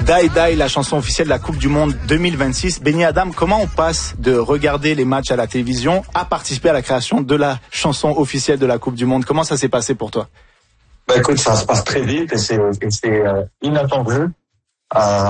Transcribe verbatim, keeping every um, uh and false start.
Die Die, la chanson officielle de la Coupe du Monde deux mille vingt-six. Benny Adam, comment on passe de regarder les matchs à la télévision à participer à la création de la chanson officielle de la Coupe du Monde? Comment ça s'est passé pour toi? Bah écoute, ça se passe très vite et c'est, et c'est euh, inattendu. Euh,